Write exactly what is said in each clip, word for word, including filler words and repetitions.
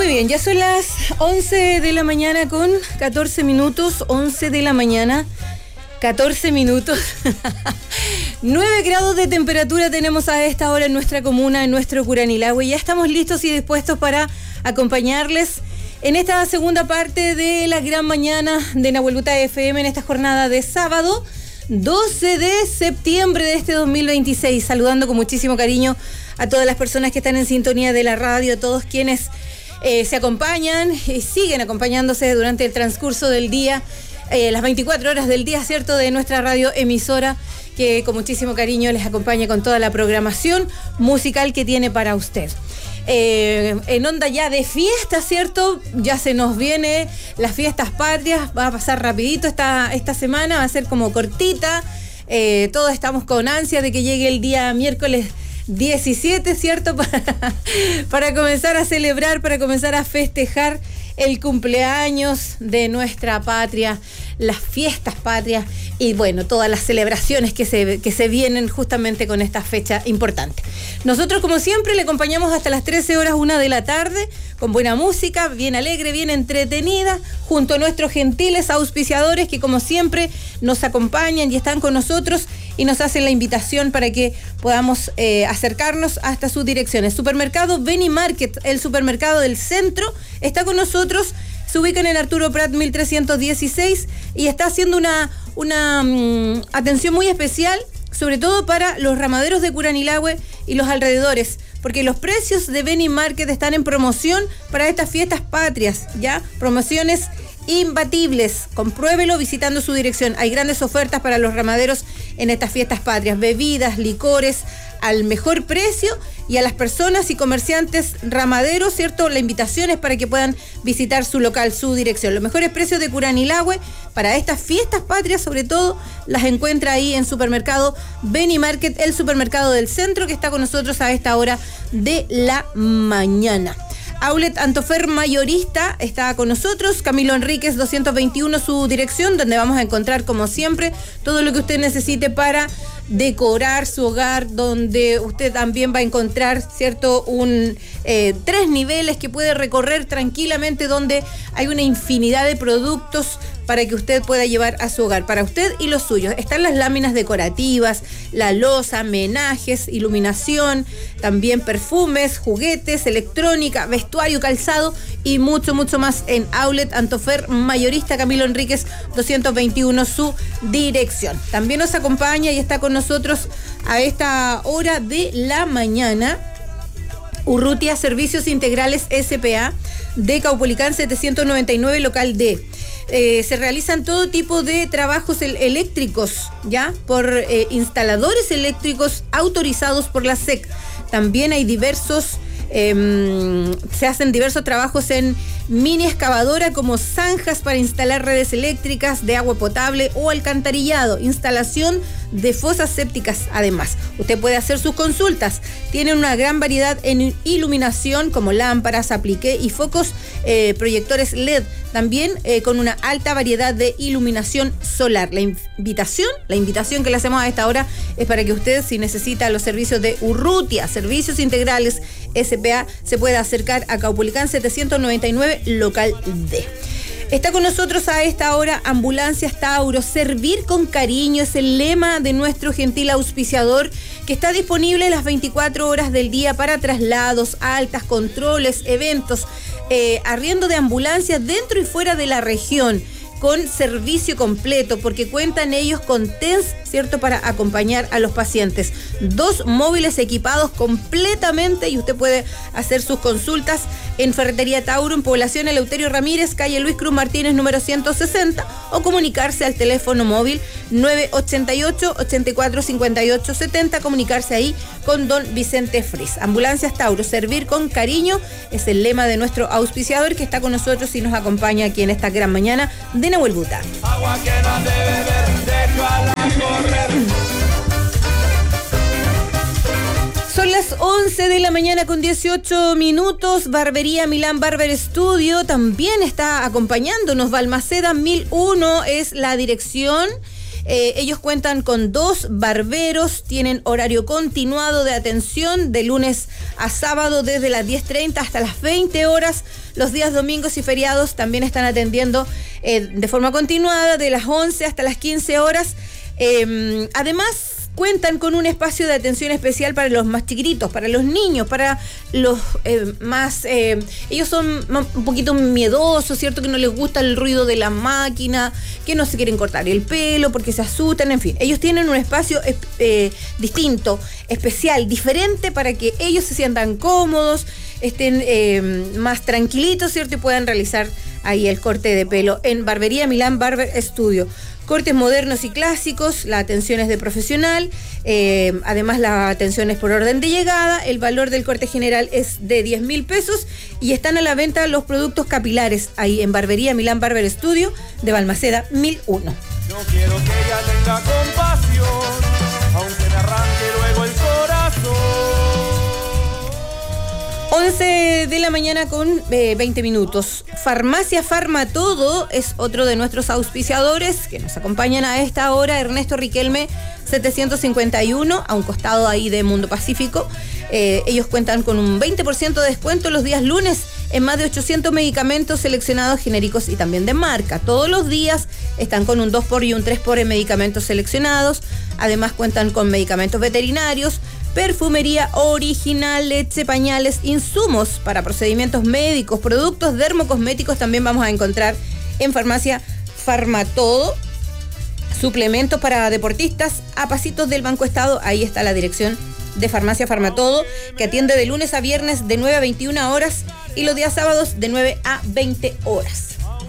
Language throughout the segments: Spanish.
Muy bien, ya son las once de la mañana con catorce minutos, once de la mañana, catorce minutos. nueve grados de temperatura tenemos a esta hora en nuestra comuna, en nuestro Curanilahue. Ya estamos listos y dispuestos para acompañarles en esta segunda parte de la gran mañana de Nahuelbuta F M en esta jornada de sábado, doce de septiembre de este dos mil veintiséis. Saludando con muchísimo cariño a todas las personas que están en sintonía de la radio, a todos quienes eh, se acompañan y siguen acompañándose durante el transcurso del día, eh, las veinticuatro horas del día, ¿cierto?, de nuestra radio emisora, que con muchísimo cariño les acompaña con toda la programación musical que tiene para usted. Eh, en onda ya de fiesta, ¿cierto? Ya se nos viene las fiestas patrias, va a pasar rapidito esta, esta semana, va a ser como cortita, eh, todos estamos con ansia de que llegue el día miércoles diecisiete, ¿cierto? Para, para comenzar a celebrar, para comenzar a festejar el cumpleaños de nuestra patria, las fiestas patrias y bueno, todas las celebraciones que se, que se vienen justamente con esta fecha importante. Nosotros, como siempre, le acompañamos hasta las trece horas, una de la tarde, con buena música, bien alegre, bien entretenida, junto a nuestros gentiles auspiciadores que, como siempre, nos acompañan y están con nosotros y nos hacen la invitación para que podamos eh, acercarnos hasta sus direcciones. Supermercado Beni Market, el supermercado del centro, está con nosotros. Se ubica en el Arturo Prat mil trescientos dieciséis y está haciendo una, una um, atención muy especial, sobre todo para los ramaderos de Curanilahue y los alrededores, porque los precios de Beni Market están en promoción para estas fiestas patrias, ¿ya? Promociones imbatibles. Compruébelo visitando su dirección. Hay grandes ofertas para los ramaderos en estas fiestas patrias, bebidas, licores al mejor precio, y a las personas y comerciantes ramaderos, ¿cierto?, la invitación es para que puedan visitar su local, su dirección. Los mejores precios de Curanilahue para estas fiestas patrias, sobre todo, las encuentra ahí en Supermercado Beni Market, el supermercado del centro, que está con nosotros a esta hora de la mañana. Outlet Antofer Mayorista está con nosotros, Camilo Enríquez doscientos veintiuno su dirección, donde vamos a encontrar, como siempre, todo lo que usted necesite para decorar su hogar, donde usted también va a encontrar, ¿cierto?, un eh, tres niveles que puede recorrer tranquilamente, donde hay una infinidad de productos para que usted pueda llevar a su hogar, para usted y los suyos. Están las láminas decorativas, la loza, menajes, iluminación, también perfumes, juguetes, electrónica, vestuario, calzado y mucho, mucho más en Outlet Antofer Mayorista, Camilo Enríquez doscientos veintiuno su dirección. También nos acompaña y está con nosotros a esta hora de la mañana Urrutia Servicios Integrales S P A de Caupolicán setecientos noventa y nueve, local D. Eh, se realizan todo tipo de trabajos el- eléctricos, ¿ya? Por eh, instaladores eléctricos autorizados por la S E C. También hay diversos, eh, se hacen diversos trabajos en mini excavadora, como zanjas para instalar redes eléctricas de agua potable o alcantarillado, instalación de fosas sépticas. Además, usted puede hacer sus consultas. Tienen una gran variedad en iluminación, como lámparas, apliqué y focos, eh, proyectores L E D. También eh, con una alta variedad de iluminación solar. La invitación, la invitación que le hacemos a esta hora es para que usted, si necesita los servicios de Urrutia, Servicios Integrales S P A, se pueda acercar a Caupolicán setecientos noventa y nueve, local D. Está con nosotros a esta hora Ambulancias Tauro. Servir con cariño es el lema de nuestro gentil auspiciador, que está disponible las veinticuatro horas del día para traslados, altas, controles, eventos, eh, arriendo de ambulancias dentro y fuera de la región, con servicio completo, porque cuentan ellos con T E N S, ¿cierto?, para acompañar a los pacientes. Dos móviles equipados completamente, y usted puede hacer sus consultas en Ferretería Tauro, en Población Eleuterio Ramírez, calle Luis Cruz Martínez, número ciento sesenta, o comunicarse al teléfono móvil nueve ochenta y ocho, ochenta y cuatro, cincuenta y ocho, setenta, comunicarse ahí con don Vicente Fris. Ambulancias Tauro, servir con cariño es el lema de nuestro auspiciador, que está con nosotros y nos acompaña aquí en esta gran mañana de Nahuelbuta. Agua que no debe beber, déjala correr. Son las once de la mañana con dieciocho minutos. Barbería Milán Barber Studio también está acompañándonos. Balmaceda mil uno es la dirección. Eh, ellos cuentan con dos barberos, tienen horario continuado de atención de lunes a sábado desde las diez treinta hasta las veinte horas. Los días domingos y feriados también están atendiendo eh, de forma continuada de las once hasta las quince horas. Eh, además, cuentan con un espacio de atención especial para los más chiquititos, para los niños, para los eh, más... Eh, ellos son un poquito miedosos, ¿cierto? Que no les gusta el ruido de la máquina, que no se quieren cortar el pelo porque se asustan, en fin. Ellos tienen un espacio eh, distinto, especial, diferente, para que ellos se sientan cómodos, estén eh, más tranquilitos, ¿cierto? Y puedan realizar ahí el corte de pelo en Barbería Milán Barber Studio. Cortes modernos y clásicos, la atención es de profesional, eh, además la atención es por orden de llegada, el valor del corte general es de diez mil pesos y están a la venta los productos capilares ahí en Barbería Milán Barber Studio de Balmaceda mil uno. Yo quiero que ella tenga compasión, aunque me arranque luego el corazón. once de la mañana con eh, veinte minutos. Farmacia Farmatodo es otro de nuestros auspiciadores que nos acompañan a esta hora. Ernesto Riquelme setecientos cincuenta y uno, a un costado ahí de Mundo Pacífico. Eh, ellos cuentan con un veinte por ciento de descuento los días lunes en más de ochocientos medicamentos seleccionados, genéricos y también de marca. Todos los días están con un dos por y un tres por en medicamentos seleccionados. Además cuentan con medicamentos veterinarios, perfumería original, leche, pañales, insumos para procedimientos médicos, productos dermocosméticos también vamos a encontrar en Farmacia Farmatodo, suplementos para deportistas, a pasitos del Banco Estado. Ahí está la dirección de Farmacia Farmatodo, que atiende de lunes a viernes de nueve a veintiuna horas y los días sábados de nueve a veinte horas.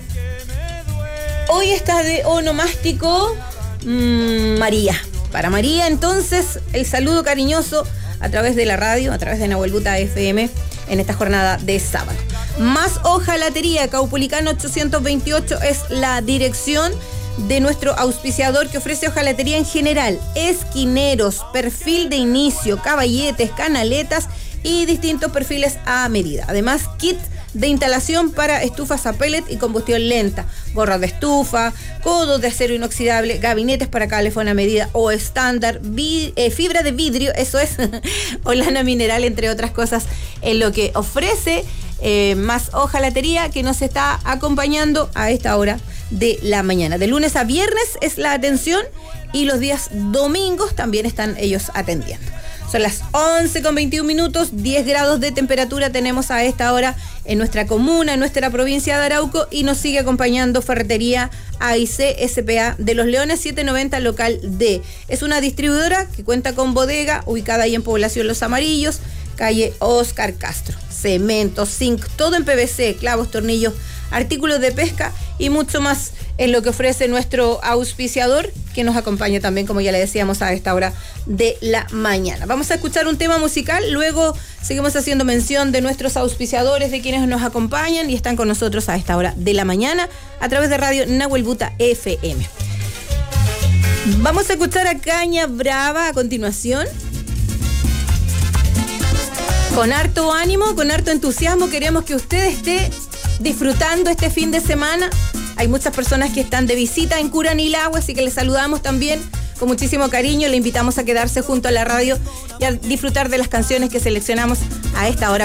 Hoy está de onomástico mmm, María. Para María, entonces, el saludo cariñoso a través de la radio, a través de Nahuel Buta F M en esta jornada de sábado. Más Hojalatería, Caupolicán ochocientos veintiocho es la dirección de nuestro auspiciador, que ofrece hojalatería en general, esquineros, perfil de inicio, caballetes, canaletas y distintos perfiles a medida. Además, kit de instalación para estufas a pellet y combustión lenta, borras de estufa, codos de acero inoxidable, gabinetes para calefón a medida o estándar, vi, eh, fibra de vidrio, eso es, o lana mineral, entre otras cosas, en lo que ofrece eh, Más Hojalatería, que nos está acompañando a esta hora de la mañana. De lunes a viernes es la atención y los días domingos también están ellos atendiendo. Son las once con veintiún minutos, diez grados de temperatura tenemos a esta hora en nuestra comuna, en nuestra provincia de Arauco, y nos sigue acompañando Ferretería A I C S P A de Los Leones setecientos noventa local D. Es una distribuidora que cuenta con bodega ubicada ahí en Población Los Amarillos, calle Oscar Castro. Cemento, zinc, todo en P V C, clavos, tornillos, artículos de pesca y mucho más en lo que ofrece nuestro auspiciador, que nos acompaña también, como ya le decíamos, a esta hora de la mañana. Vamos a escuchar un tema musical, luego seguimos haciendo mención de nuestros auspiciadores, de quienes nos acompañan y están con nosotros a esta hora de la mañana a través de radio Nahuel Buta F M. Vamos a escuchar a Caña Brava a continuación. Con harto ánimo, con harto entusiasmo, queremos que usted esté disfrutando este fin de semana. Hay muchas personas que están de visita en Curanilagua, así que les saludamos también con muchísimo cariño. Le invitamos a quedarse junto a la radio y a disfrutar de las canciones que seleccionamos a esta hora